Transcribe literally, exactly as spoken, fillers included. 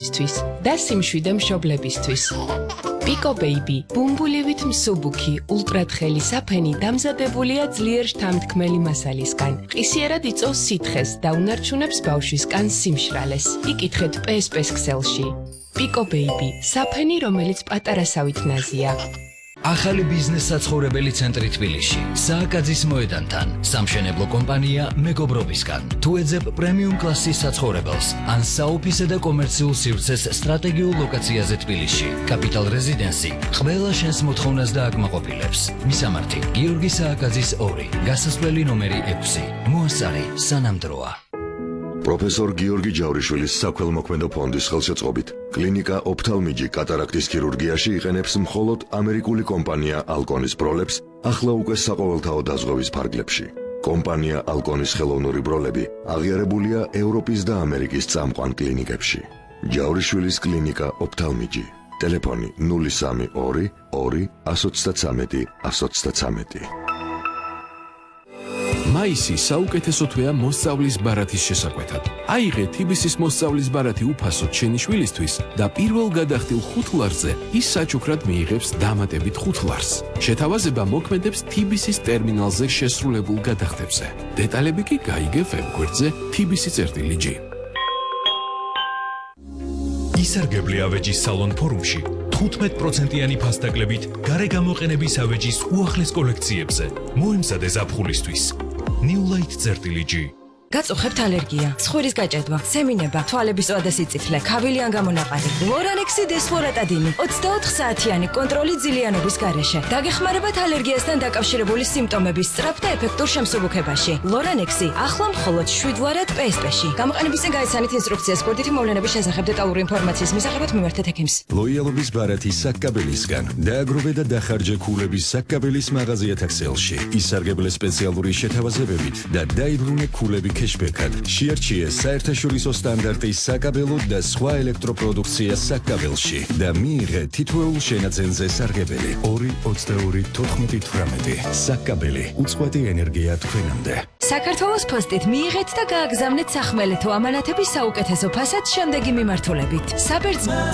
თვის და სიმშვიდე მშობლებისთვის. Pico Baby ბუმბულივით მსუბუქი ულტრათხელი საფენი დამზადებულია ძლიერ შთამთქმელი მასალისგან. ყისიერად იწვევს სითხეს და უნარჩუნებს ბავშვის კანს სიმშრალეს. იკითხეთ პე ეს პე-ს ქსელში. Pico Baby საფენი, რომელიც პატარასავით ნაზია. ახალი ბიზნეს საცხოვრებელი ცენტრი თბილისში, სააკაძის მოედანთან, სამშენებლო კომპანია მეგობრობისგან. თუ ეძებ პრემიუმ კლასის საცხოვრებელს, ან საოფისე და კომერციულ სივრცეს სტრატეგიულ ლოკაციაზე თბილისში, კაპიტალ რეზიდენსი ყველა შენს მოთხოვნას დააკმაყოფილებს. მისამართი: გიორგი სააკაძის ორი, გასასვლელი ნომერი ექვსი. მოასწარი სანამდროა. პროფესორ გიორგი ჯავრიშვილის საქველმოქმედო ფონდის ხელშეწყობით კლინიკა ოფთალმიჯი კატარაქტის ქირურგიაში იყენებს მხოლოდ ამერიკული კომპანია ალკონის ბროლებს, ახლა უკვე საყოველთაო დაზღვევის ფარგლებში. კომპანია ალკონის ხელოვნური ბროლები აღიარებულია ევროპის და ამერიკის წამყვან კლინიკებში. ჯავრიშვილის კლინიკა ოფთალმიჯი. ტელეფონი ნული სამი ორი ორი ათს ოცდათვრამეტი ათს ოცდათვრამეტი. მაისი საუკეთესო თვეა მოსწავლის ბარათის შესაკვეთად. აიღე თიბისის მოსწავლის ბარათი უფასოდ შენი შვილისთვის და პირველ გადახდილ ხუთ ლარზე ის საჩუქრად მიიღებს დამატებით ხუთ ლარს. შეთავაზება მოქმედებს თიბისის ტერმინალზე შესრულებულ გადახდებზე. დეტალები კი გაიგე ვებგვერდზე tbc.lg. ისარგებლე ავეჯის სალონ ფორუმში თხუთმეტ პროცენტიანი ფასდაკლებით გარე გამოყენების ავეჯის უახლეს კოლექციებზე. მოემზადე ზაფხულისთვის. new light.lg. გაწუხებთ ალერგია, ცხვირის გაჭედვა, სემინება, თვალების წვა და სიწითლე, ქავილი ან გამონაყარი. ლორანექსი დესფორატადინი ოცდაოთხ საათიანი კონტროლი ძილიანობის გარეშე. დაგეხმარებათ ალერგიასთან დაკავშირებული სიმპტომების სწრაფ და ეფექტურ შემსუბუქებაში. ლორანექსი ახლა მხოლოდ შვიდ ლარად პე ეს პე-ში. გამოყენების წინ გაიცანით ინსტრუქციას კურდითი მოვლენების შესახებ დეტალური ინფორმაციის მისაღებად მიმართეთ ექიმს. ლოიალობის ბარათი საკკაბელისგან. დააგროვე და დახარჯე ქულების საკკაბელის მაღაზიათა ქსელში. ისარგებლე სპეციალური შეთავაზებებით და დაიბრუნე ქულები კეშბეკად. შეარჩიე საერთაშორისო სტანდარტის საკაბელო და სხვა ელექტროპროდუქცია საკაბელში და მიიღე თითოეულ შენაძენზე სარგებელი. ორი ოცდაორი თოთხმეტი თვრამეტი. საკაბელი უწყვეტი ენერგია თქვენამდე. საქართველოს ფოსტით მიიღეთ და გააგზავნეთ სახმელეთო ამანათების საუკეთესო ფასად შემდეგი მიმართულებით. საბერძნო